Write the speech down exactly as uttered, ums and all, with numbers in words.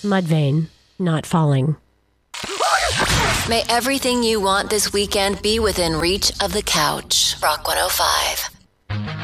Mudvayne, Not Falling. May everything you want this weekend be within reach of the couch. Rock one oh five.